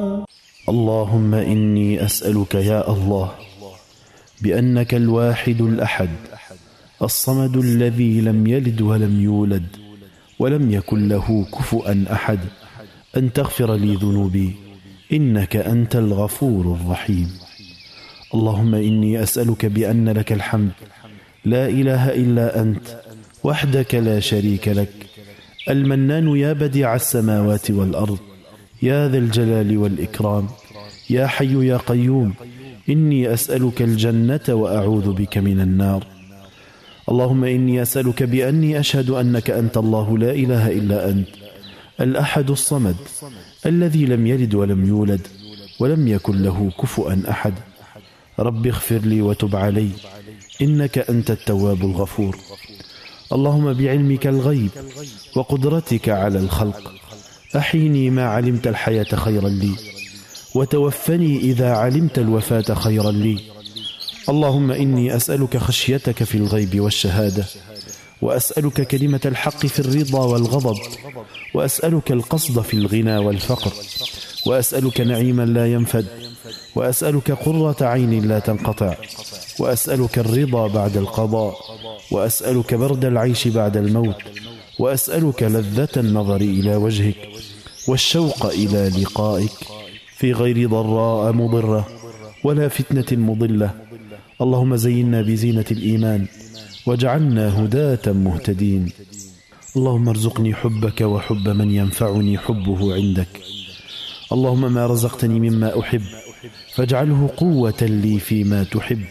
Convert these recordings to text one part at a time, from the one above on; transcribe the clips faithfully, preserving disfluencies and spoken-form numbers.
اللهم إني أسألك يا الله بأنك الواحد الأحد الصمد الذي لم يلد ولم يولد ولم يكن له كفؤا أحد أن تغفر لي ذنوبي إنك أنت الغفور الرحيم. اللهم إني أسألك بأن لك الحمد لا إله إلا أنت وحدك لا شريك لك المنان يا بديع السماوات والأرض يا ذا الجلال والإكرام يا حي يا قيوم إني أسألك الجنة وأعوذ بك من النار. اللهم إني أسألك بأني أشهد أنك أنت الله لا إله إلا أنت الأحد الصمد الذي لم يلد ولم يولد ولم يكن له كفؤا أحد. رب اغفر لي وتب علي إنك أنت التواب الغفور. اللهم بعلمك الغيب وقدرتك على الخلق أحيني ما علمت الحياة خيرا لي وتوفني إذا علمت الوفاة خيرا لي. اللهم إني أسألك خشيتك في الغيب والشهادة وأسألك كلمة الحق في الرضا والغضب وأسألك القصد في الغنى والفقر وأسألك نعيما لا ينفد وأسألك قرة عين لا تنقطع وأسألك الرضا بعد القضاء وأسألك برد العيش بعد الموت وأسألك لذة النظر إلى وجهك والشوق إلى لقائك في غير ضراء مضرة ولا فتنة مضلة. اللهم زينا بزينة الإيمان واجعلنا هداة مهتدين. اللهم ارزقني حبك وحب من ينفعني حبه عندك. اللهم ما رزقتني مما أحب فاجعله قوة لي فيما تحب.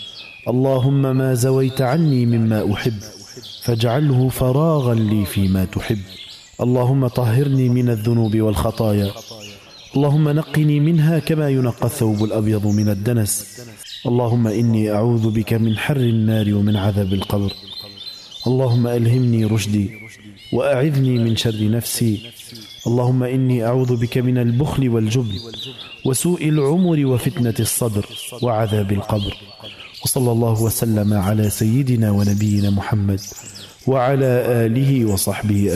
اللهم ما زويت عني مما أحب فاجعله فراغا لي فيما تحب. اللهم طهرني من الذنوب والخطايا اللهم نقني منها كما ينقى الثوب الأبيض من الدنس. اللهم إني أعوذ بك من حر النار ومن عذاب القبر. اللهم ألهمني رشدي وأعذني من شر نفسي. اللهم إني أعوذ بك من البخل والجبن وسوء العمر وفتنة الصدر وعذاب القبر. وصلى الله وسلم على سيدنا ونبينا محمد وعلى آله وصحبه